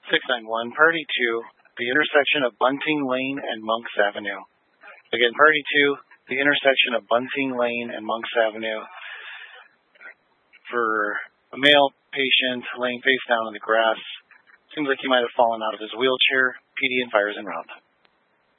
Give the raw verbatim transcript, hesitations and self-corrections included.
six nine one, Party two, the intersection of Bunting Lane and Monks Avenue. Again, Party two, the intersection of Bunting Lane and Monks Avenue. For a male patient laying face down in the grass. Seems like he might have fallen out of his wheelchair. P D and fire is en route.